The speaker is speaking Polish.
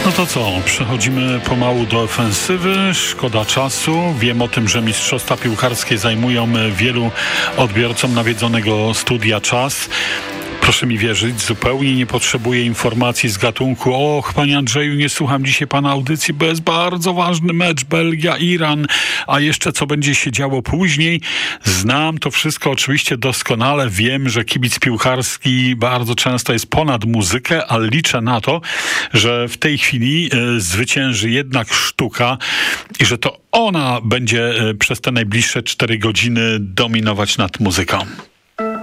No to co, przechodzimy pomału do ofensywy, szkoda czasu. Wiem o tym, że mistrzostwa piłkarskie zajmują wielu odbiorcom nawiedzonego studia czas. Proszę mi wierzyć, zupełnie nie potrzebuję informacji z gatunku: och, panie Andrzeju, nie słucham dzisiaj pana audycji, bo jest bardzo ważny mecz Belgia-Iran, a jeszcze co będzie się działo później. Znam to wszystko oczywiście doskonale, wiem, że kibic piłkarski bardzo często jest ponad muzykę, ale liczę na to, że w tej chwili zwycięży jednak sztuka i że to ona będzie przez te najbliższe 4 godziny dominować nad muzyką.